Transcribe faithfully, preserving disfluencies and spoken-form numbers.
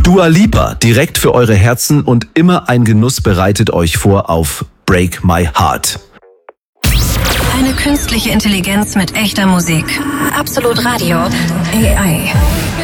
Dua Lipa, direkt für eure Herzen und immer ein Genuss bereitet euch vor auf Break My Heart. Eine künstliche Intelligenz mit echter Musik. Absolut Radio. A I.